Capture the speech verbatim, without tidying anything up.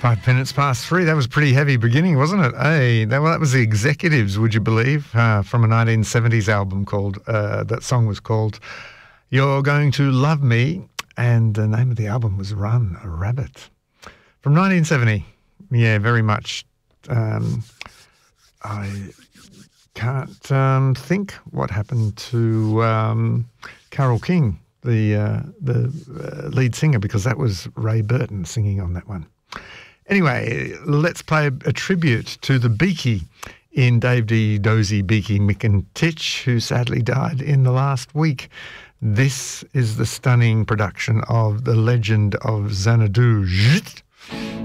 Five minutes past three. That was a pretty heavy beginning, wasn't it? Hey, that, well, that was the Executives, would you believe, uh, from a nineteen seventies album called, uh, that song was called You're Going to Love Me, and the name of the album was Run a Rabbit. From nineteen seventy, yeah, very much. Um, I can't um, think what happened to um, Carole King, the, uh, the uh, lead singer, because that was Ray Burton singing on that one. Anyway, let's play a, a tribute to the Beaky in Dave D. Dozy Beaky McIntitch, who sadly died in the last week. This is the stunning production of The Legend of Xanadu.